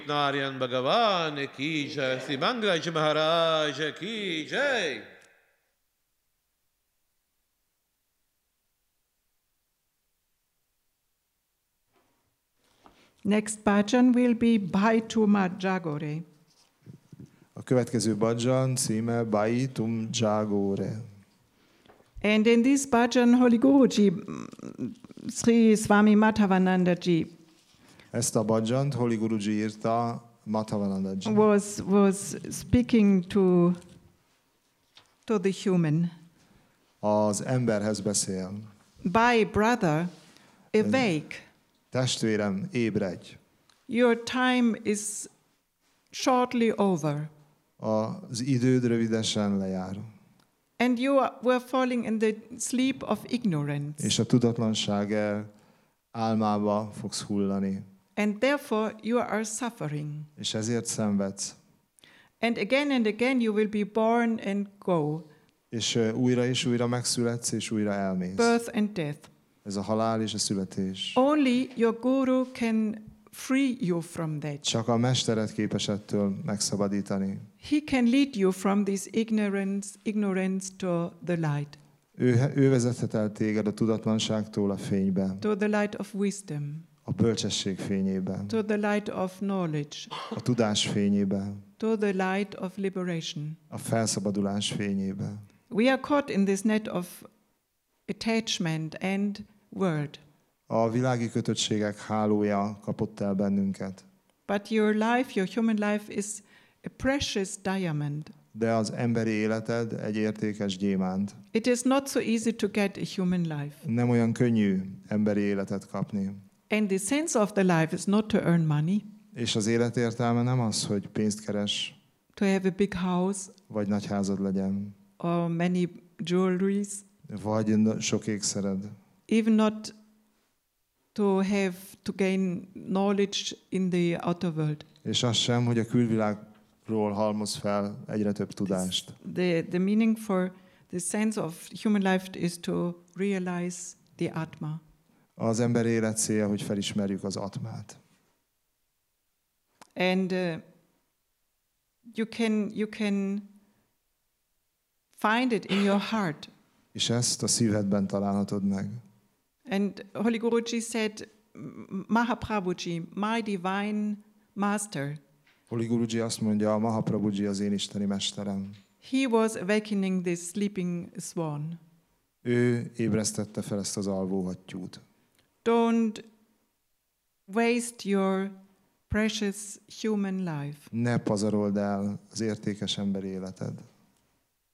Narayan Bhagavan ki jai, Sri Mangalaj Maharaj ki jai. Next bhajan will be Bhai Tuma Jagore. A következő bhajan címe Bhai Tum Jagore. And in this bhajan, Holy Guruji, Sri Swami Madhavananda Ji, Ezt a bhajant Holy Guruji írta Madhavananda Ji. was speaking to the human. Az emberhez beszél. Bhai, brother, awake. Testvérem, ébredj! Your time is shortly over. Az időd rövidesen lejár. And you were falling in the sleep of ignorance. És a tudatlanság álmába fogsz hullani. And therefore you are suffering. És ezért szenvedsz. And again you will be born and go. És újra megszületsz, és újra elmész. Birth and death. Ez a halál és a születés. Only your guru can free you from that. Csak a mestered képes ettől megszabadítani. He can lead you from this ignorance to the light. Ő vezethet el téged a tudatlanságtól a fénybe. To the light of wisdom. A bölcsesség fényébe. To the light of knowledge. A tudás fényébe. To the light of liberation. A felszabadulás fényébe. We are caught in this net of attachment and world. A világi kötöttségek hálója kapott el bennünket. But your human life is a precious diamond. De az emberi életed egy értékes gyémánt. It is not so easy to get a human life. Nem olyan könnyű emberi életet kapni. And the sense of the life is not to earn money. És az élet értelme nem az, hogy pénzt keres. To have a big house. Vagy nagy házad legyen. Or many jewelries. Vagy sok ékszered. Even not to have to gain knowledge in the outer world. És az sem, hogy a külvilágról halmoz fel egyre több tudást. The meaning for the sense of human life is to realize the Atma. Az ember élet célja, hogy felismerjük az Atmát. And you can find it in your heart. És ezt a szívedben találhatod meg. And Holy Guruji said, Mahaprabhuji, my divine master. Holy Guruji azt mondja, Mahaprabhuji az én isteni mesterem. He was awakening this sleeping swan. Ő ébresztette fel ezt az alvó hattyút. Don't waste your precious human life. Ne pazarold el az értékes emberi életed.